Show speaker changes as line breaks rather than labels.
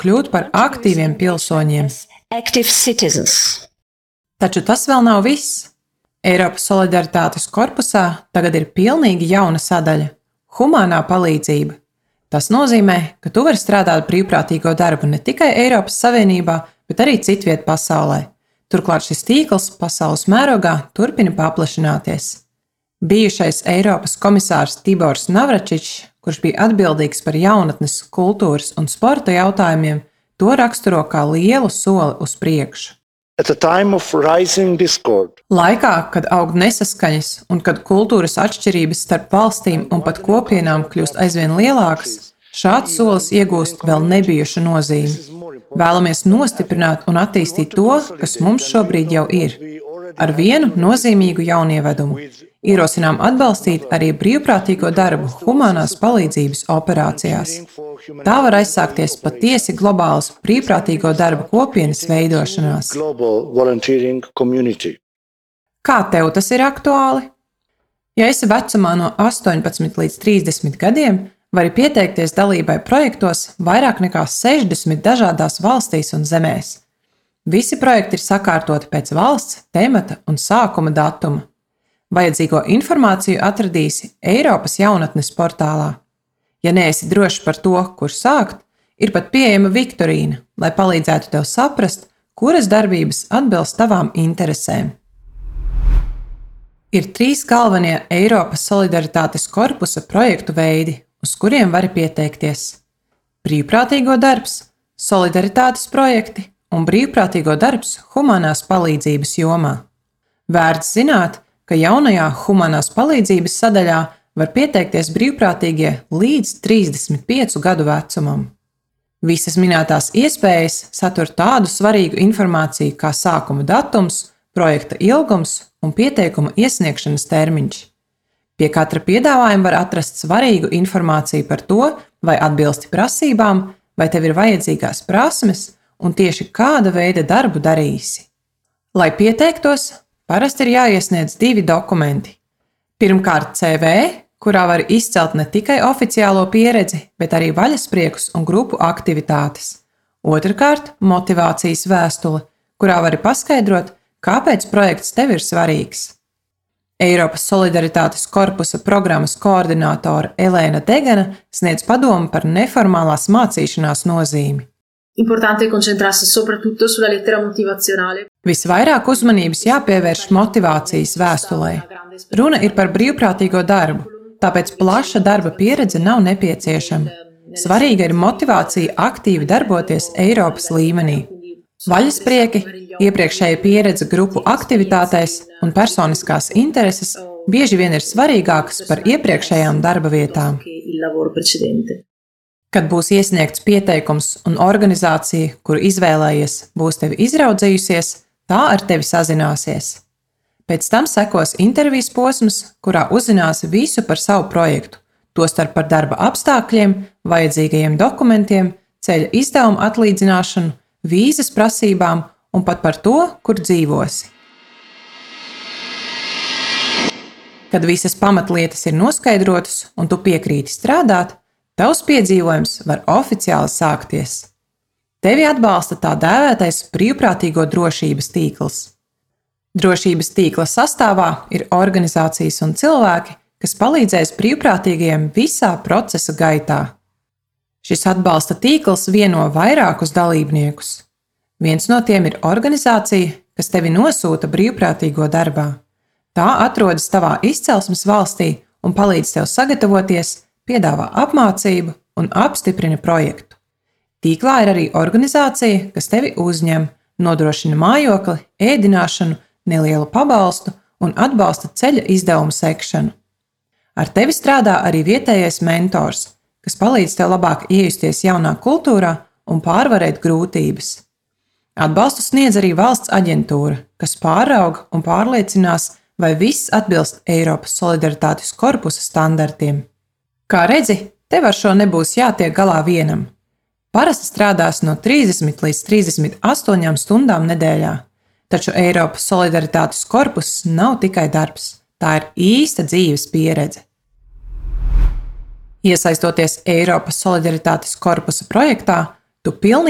kļūt par aktīviem pilsoņiem. Taču tas vēl nav viss. Eiropas solidaritātes korpusā tagad ir pilnīgi jauna sadaļa – humānā palīdzība. Tas nozīmē, ka tu vari strādāt brīvprātīgo darbu ne tikai Eiropas Savienībā, bet arī citviet pasaulē. Turklāt šis tīkls pasaules mērogā turpina paplašināties. Bijušais Eiropas komisārs Tibors Navračičs, kurš bija atbildīgs par jaunatnes, kultūras un sporta jautājumiem, to raksturo kā lielu soli uz priekšu. Laikā, kad aug nesaskaņas un kad kultūras atšķirības starp valstīm un pat kopienām kļūst aizvien lielākas, šāds solis iegūst vēl nebijušu nozīmi. Vēlamies nostiprināt un attīstīt to, kas mums šobrīd jau ir, ar vienu nozīmīgu jaunievedumu. Ierosinām atbalstīt arī brīvprātīgo darbu humānās palīdzības operācijās. Tā var aizsākties patiesi globālas brīvprātīgo darbu kopienas veidošanās. Kā tev tas ir aktuāli? Ja esi vecumā no 18 līdz 30 gadiem, vari pieteikties dalībai projektos vairāk nekā 60 dažādās valstīs un zemēs. Visi projekti ir sakārtoti pēc valsts, temata un sākuma datuma. Vajadzīgo informāciju atradīsi Eiropas jaunatnes portālā. Ja neesi drošs par to, kur sākt, ir pat pieejama viktorīna, lai palīdzētu tev saprast, kuras darbības atbilst tavām interesēm. Ir 3 galvenie Eiropas solidaritātes korpusa projektu veidi, uz kuriem vari pieteikties. Brīvprātīgo darbs, solidaritātes projekti un brīvprātīgo darbs humānās palīdzības jomā. Vērts zināt, ka jaunajā humānās palīdzības sadaļā var pieteikties brīvprātīgie līdz 35 gadu vecumam. Visas minētās iespējas satur tādu svarīgu informāciju kā sākuma datums, projekta ilgums un pieteikuma iesniegšanas termiņš. Pie katra piedāvājuma var atrast svarīgu informāciju par to, vai atbilsti prasībām, vai tev ir vajadzīgās prasmes un tieši kāda veida darbu darīsi. Lai pieteiktos, parasti ir jāiesniedz 2 dokumenti. Pirmkārt CV, kurā var izcelt ne tikai oficiālo pieredzi, bet arī vaļaspriekus un grupu aktivitātes. Otrkārt, motivācijas vēstule, kurā vari paskaidrot, kāpēc projekts tev ir svarīgs. Eiropas solidaritātes korpusa programmas koordinātore Elēna Degana sniedz padomu par neformālās mācīšanās nozīmi.
Importante concentrarsi soprattutto sulla lettera motivazionale.
Visvairāk uzmanības jāpievērš motivācijas vēstulē. Runa ir par brīvprātīgo darbu, tāpēc plaša darba pieredze nav nepieciešama. Svarīga ir motivācija aktīvi darboties Eiropas līmenī. Vaļasprieki, iepriekšēja pieredze grupu aktivitātēs un personiskās intereses bieži vien ir svarīgākas par iepriekšējām darba vietām. Kad būs iesniegts pieteikums un organizācija, kuru izvēlējies, būs tevi izraudzījusies, tā ar tevi sazināsies. Pēc tam sekos intervijas posms, kurā uzzināsi visu par savu projektu, tostarp par darba apstākļiem, vajadzīgajiem dokumentiem, ceļa izdevumu atlīdzināšanu, vīzas prasībām un pat par to, kur dzīvosi. Kad visas pamatlietas ir noskaidrotas un tu piekrīti strādāt, tavs piedzīvojums var oficiāli sākties. Tevi atbalsta tā dēvētais brīvprātīgo drošības tīkls. Drošības tīkla sastāvā ir organizācijas un cilvēki, kas palīdzēs brīvprātīgajiem visā procesa gaitā. Šis atbalsta tīkls vieno vairākus dalībniekus. Viens no tiem ir organizācija, kas tevi nosūta brīvprātīgo darbā. Tā atrodas tavā izcelsmes valstī un palīdz tev sagatavoties, piedāvā apmācību un apstiprina projektu. Tīklā ir arī organizācija, kas tevi uzņem, nodrošina mājokli, ēdināšanu, nelielu pabalstu un atbalsta ceļa izdevumu sekšanu. Ar tevi strādā arī vietējais mentors, kas palīdz tev labāk iejusties jaunā kultūrā un pārvarēt grūtības. Atbalstu sniedz arī valsts aģentūra, kas pārauga un pārliecinās, vai viss atbilst Eiropas solidaritātes korpusa standartiem. Kā redzi, tev ar šo nebūs jātiek galā vienam. Parasti strādās no 30 līdz 38 stundām nedēļā, taču Eiropas solidaritātes korpuss nav tikai darbs, tā ir īsta dzīves pieredze. Iesaistoties Eiropas solidaritātes korpusa projektā, tu pilnībā